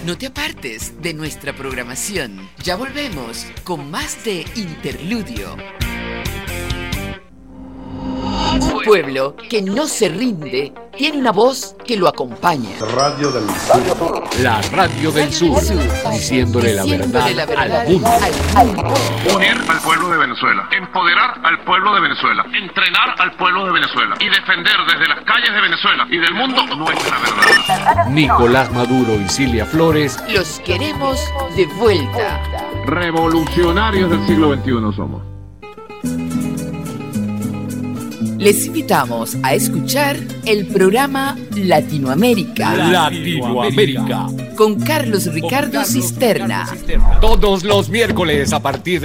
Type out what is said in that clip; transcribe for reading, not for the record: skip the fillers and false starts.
No te apartes de nuestra programación. Ya volvemos con más de Interludio. Un pueblo que no se rinde tiene una voz que lo acompaña. Radio del Sur. La Radio del Sur, diciéndole la verdad al mundo. Unir al pueblo de Venezuela, empoderar al pueblo de Venezuela, entrenar al pueblo de Venezuela y defender desde las calles de Venezuela y del mundo nuestra verdad. Nicolás Maduro y Cilia Flores. Los queremos de vuelta. Revolucionarios del siglo XXI somos. Les invitamos a escuchar el programa Latinoamérica. Latinoamérica. Con Carlos Ricardo Cisterna. Todos los miércoles a partir de